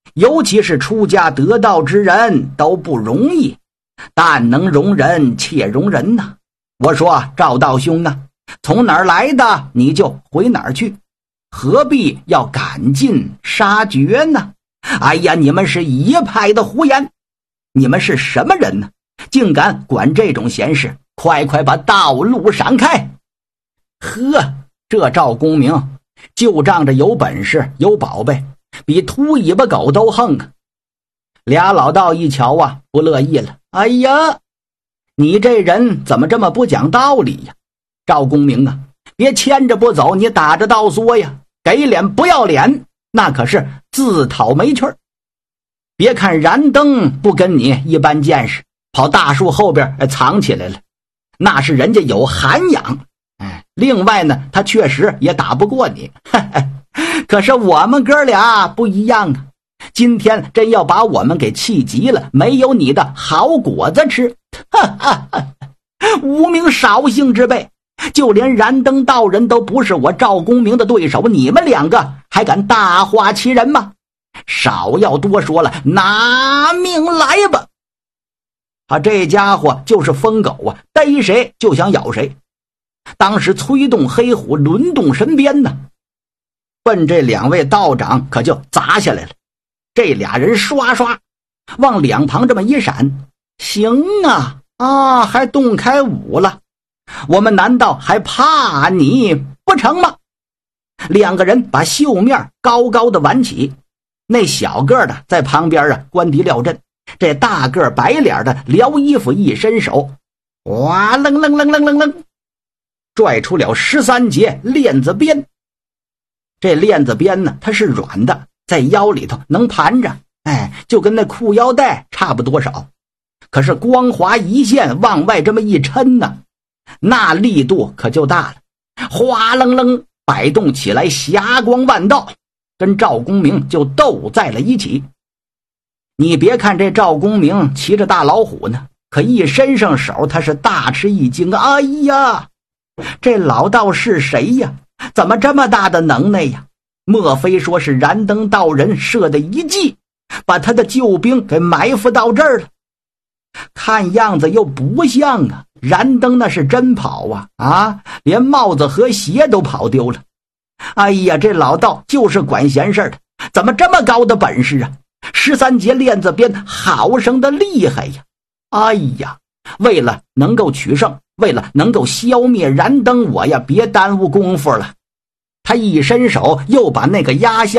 尤其是出家得道之人都不容易，但能容人且容人呐。我说赵道兄啊，从哪儿来的你就回哪儿去，何必要赶尽杀绝呢？哎呀，你们是一派的胡言！你们是什么人呢？竟敢管这种闲事？快快把道路闪开！呵，这赵公明就仗着有本事有宝贝，比秃尾巴狗都横啊！俩老道一瞧啊，不乐意了。哎呀，你这人怎么这么不讲道理呀？赵公明啊，别牵着不走，你打着道说呀，给脸不要脸，那可是自讨没趣儿。别看燃灯不跟你一般见识，跑大树后边藏起来了，那是人家有涵养。另外呢，他确实也打不过你。可是我们哥俩不一样啊，今天真要把我们给气急了，没有你的好果子吃。无名少姓之辈，就连燃灯道人都不是我赵公明的对手，你们两个还敢大话欺人吗？少要多说了，拿命来吧！这家伙就是疯狗啊，逮谁就想咬谁。当时催动黑虎轮动身边呢，奔这两位道长可就砸下来了。这俩人刷刷往两旁这么一闪，行啊，还动开武了，我们难道还怕你不成吗？两个人把袖面高高的挽起，那小个的在旁边观敌料阵，这大个白脸的撩衣服一伸手，哇楞楞楞楞楞楞，拽出了13节链子鞭。这链子鞭呢，它是软的，在腰里头能盘着，就跟那裤腰带差不多少。可是光滑一线往外这么一抻呢，那力度可就大了，哗楞楞摆动起来，霞光万道，跟赵公明就斗在了一起。你别看这赵公明骑着大老虎呢，可一伸上手他是大吃一惊。哎呀，这老道是谁呀？怎么这么大的能耐呀？莫非说是燃灯道人设的一计，把他的救兵给埋伏到这儿了？看样子又不像啊，燃灯那是真跑啊，连帽子和鞋都跑丢了。哎呀，这老道就是管闲事的，怎么这么高的本事啊？13节链子鞭好生的厉害呀！哎呀，为了能够取胜，为了能够消灭燃灯，我呀别耽误功夫了。他一伸手又把那个压下